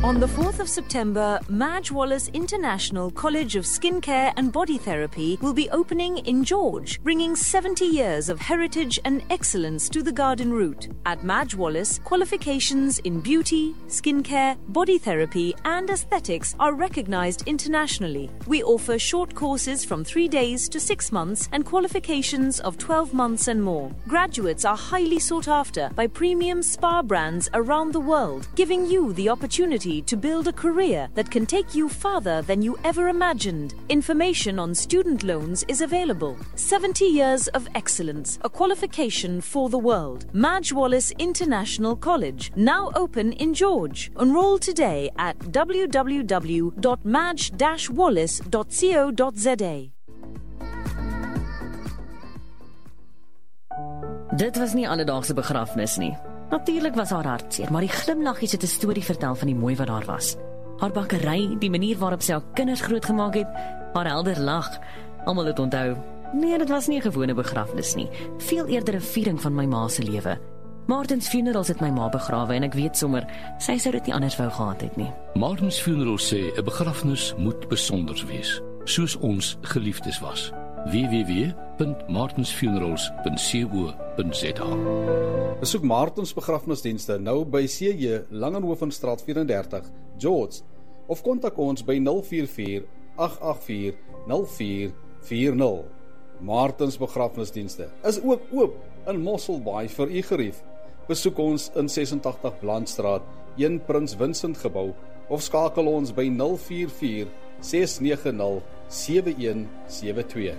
On the 4th of September, Madge Wallace International College of Skincare and Body Therapy will be opening in George, bringing 70 years of heritage and excellence to the garden route. At Madge Wallace, qualifications in beauty, skincare, body therapy and aesthetics are recognized internationally. We offer short courses from 3 days to 6 months and qualifications of 12 months and more. Graduates are highly sought after by premium spa brands around the world, giving you the opportunity to build a career that can take you farther than you ever imagined. Information on student loans is available. 70 years of excellence, a qualification for the world. Madge Wallace International College, now open in George. Enroll today at www.madge-wallace.co.za. Dit was nie alledaagse begrafnis nie. Natuurlik was haar hartseer, maar die glimlaggies het 'n storie vertel van die mooi wat daar was. Haar bakkery, die manier waarop sy haar kinders grootgemaak het, haar helder lag. Almal het onthou. Nee, dit was nie 'n gewone begrafnis nie. Veel eerder 'n viering van my ma se lewe. Martins Funerals het my ma begrawe en ek weet sommer, sy sou dit nie anders wou gehad het nie. Martins Funerals sê 'n begrafnis moet besonder wees, soos ons geliefdes was. www.martinsfunerals.co.za. Besoek Martins begrafnisdienste nou by CJ Langenhovenstraat 34, George, of kontak ons by 044 884 0440. Martins begrafnisdienste is ook oop in Mosselbaai vir u gerief. Besoek ons in 86 Blandstraat, 1 Prins Vincent gebou, of skakel ons by 044 690 7172.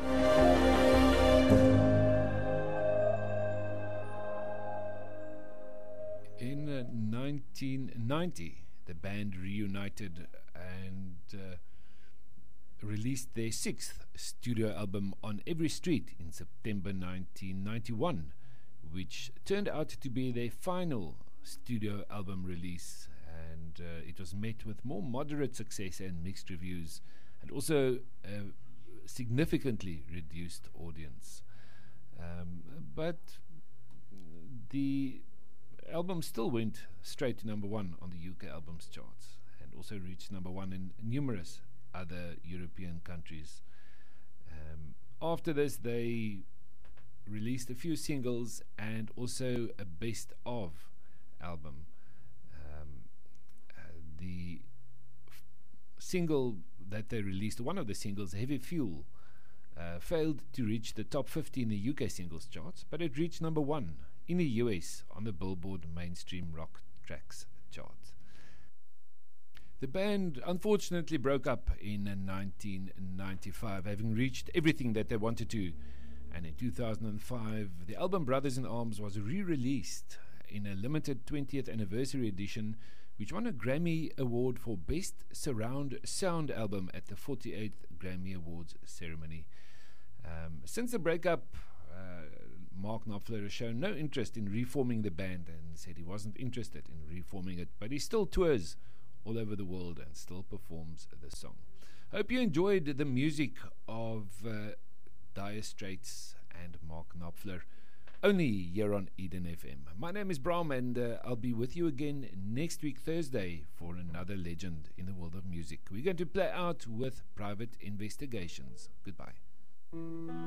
In 1990, the band reunited and released their 6th studio album On Every Street in September 1991, which turned out to be their final studio album release, and it was met with more moderate success and mixed reviews, and also a significantly reduced audience. But the album still went straight to number 1 on the UK albums charts, and also reached number 1 in numerous other European countries. After this, they released a few singles and also a best of album. The single that they released, one of the singles, Heavy Fuel, failed to reach the top 50 in the UK singles charts, but it reached number 1 in the US on the Billboard Mainstream Rock Tracks chart. The band unfortunately broke up in 1995, having reached everything that they wanted to, and in 2005 the album Brothers in Arms was re-released in a limited 20th anniversary edition, which won a Grammy Award for Best Surround Sound Album at the 48th Grammy Awards ceremony. Since the breakup, Mark Knopfler has shown no interest in reforming the band and said he wasn't interested in reforming it, but he still tours all over the world and still performs the song. Hope you enjoyed the music of Dire Straits and Mark Knopfler, only here on Eden FM. My name is Bram, and I'll be with you again next week, Thursday, for another legend in the world of music. We're going to play out with Private Investigations. Goodbye.